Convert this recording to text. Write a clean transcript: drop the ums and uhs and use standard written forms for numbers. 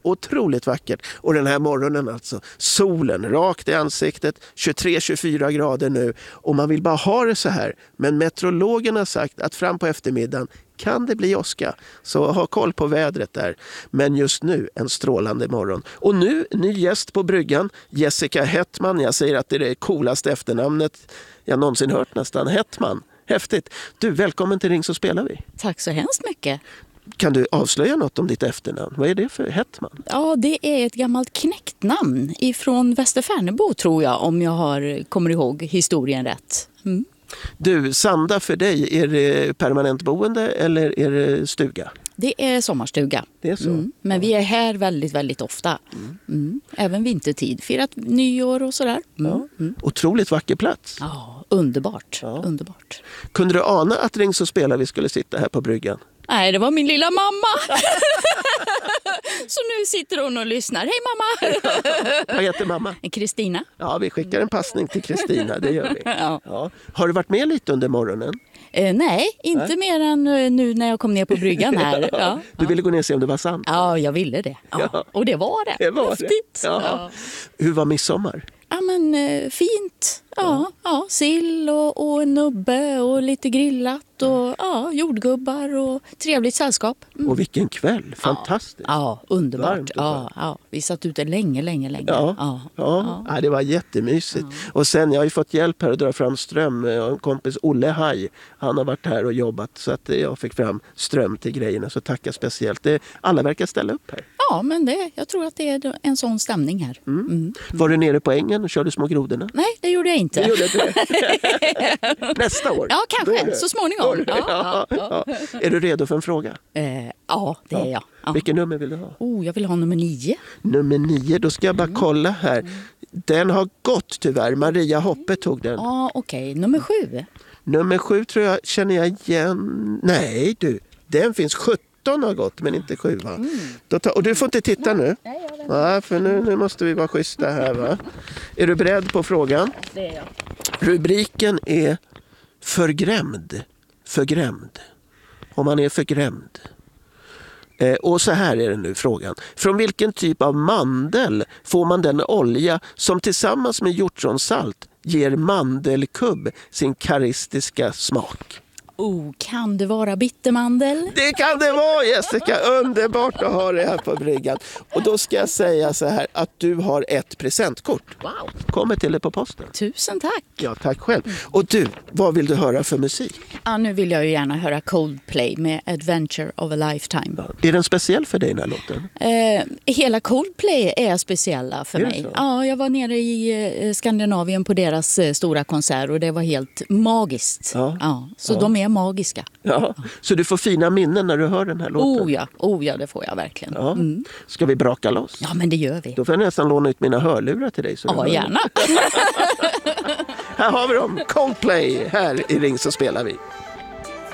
otroligt vackert. Och den här morgonen alltså, solen rakt i ansiktet, 23-24 grader nu. Och man vill bara ha det så här. Men meteorologerna har sagt att fram på eftermiddagen kan det bli åska. Så ha koll på vädret där. Men just nu en strålande morgon. Och nu ny gäst på bryggan, Jessica Hettman. Jag säger att det är det coolaste efternamnet jag någonsin hört nästan. Hettman. Häftigt. Du, välkommen till Ring så spelar vi. Tack så hemskt mycket. Kan du avslöja något om ditt efternamn? Vad är det för Hettman? Ja, det är ett gammalt knäcktnamn ifrån Västerfärnebo tror jag, om jag kommer ihåg historien rätt. Mm. Du, Sanda för dig, är det permanent boende eller är det stuga? Det är sommarstuga. Det är så? Men vi är här väldigt, väldigt ofta. Även vintertid. Firat nyår och sådär. Otroligt vacker plats. Ja, underbart. Underbart. Kunde du ana att Ring så spelar vi skulle sitta här på bryggan? Nej, det var min lilla mamma. Så nu sitter hon och lyssnar. Hej mamma! Vad heter mamma? Kristina. Ja, vi skickar en passning till Kristina, det gör vi. Ja. Har du varit med lite under morgonen? Nej, inte mer än nu när jag kom ner på bryggan här. Ja. Du ville gå ner och se om det var sant? Ja, jag ville det. Ja. Och det var det. Det var häftigt. det. Ja. Hur var midsommar? Ja, men fint. Ja, sill och en nubbe och lite grillat och jordgubbar och trevligt sällskap. Och vilken kväll, fantastiskt. Ja, underbart. Varmt och Ja, vi satt ute länge. Ja, det var jättemysigt. Och sen, jag har ju fått hjälp här att dra fram ström. En kompis, Olle Haj, han har varit här och jobbat så att jag fick fram ström till grejerna. Så tackar speciellt. Alla verkar ställa upp här. Ja, men jag tror att det är en sån stämning här. Var du nere på ängen och körde små grodorna? Nej, det gjorde jag inte. Det gjorde det. Nästa år? Ja, kanske. Så småningom. Ja. Är du redo för en fråga? Ja, det är jag. Ja. Vilken nummer vill du ha? Jag vill ha nummer 9. Nummer 9, då ska jag bara kolla här. Den har gått tyvärr. Maria Hoppe tog den. Ja, okej. Nummer 7. Nummer 7 tror jag känner jag igen. Nej du, den finns 17 har gått men inte 7 va? Och du får inte titta nu. Nej, för nu måste vi vara schyssta här va. Är du beredd på frågan? Det är jag. Rubriken är förgrämd. Förgrämd. Om man är förgrämd. Och så här är det nu frågan. Från vilken typ av mandel får man den olja som tillsammans med hjortronsalt ger mandelkubb sin karaktäristiska smak? Kan det vara bittermandel? Det kan det vara, Jessica. Underbart att ha det här på bryggan. Och då ska jag säga så här att du har ett presentkort. Wow. Kommer till dig på posten. Tusen tack. Ja, tack själv. Och du, vad vill du höra för musik? Ja, nu vill jag ju gärna höra Coldplay med Adventure of a Lifetime. Är den speciell för dig den här låten? Hela Coldplay är speciella för mig. Så? Ja, jag var nere i Skandinavien på deras stora konsert och det var helt magiskt. Så de är magiska. Ja. Så du får fina minnen när du hör den här låten? Oh ja, det får jag verkligen. Ja. Ska vi braka loss? Ja, men det gör vi. Då får jag nästan låna ut mina hörlurar till dig. Så ja, gärna. Här har vi dem. Coldplay. Här i Ring så spelar vi.